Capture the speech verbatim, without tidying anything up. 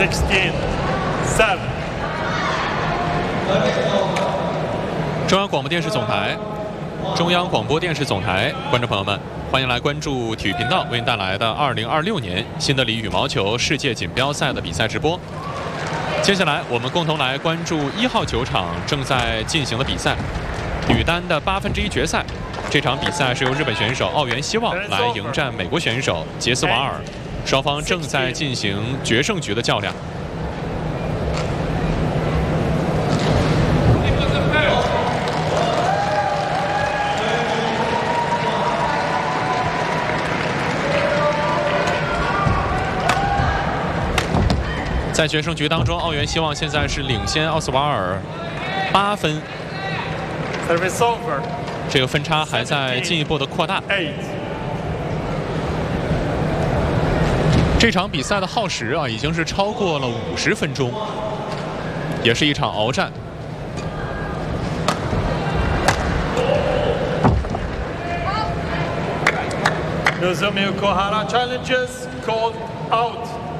sixteen, seven。 中央广播电视总台、中央广播电视总台观众朋友们，欢迎来关注体育频道为您带来的二零二六年新德里羽毛球世界锦标赛的比赛直播。接下来，我们共同来关注一号球场正在进行的比赛，女单的八分之一决赛。这场比赛是由日本选手奥原希望来迎战美国选手杰斯瓦尔，双方正在进行决胜局的较量。在决胜局当中，奥原希望现在是领先奥斯瓦尔八分， Service over。 这个分差还在进一步的扩大。这场比赛的耗时啊，已经是超过了五十分钟，也是一场鏖战。 Nozomi Okuhara challenges called out.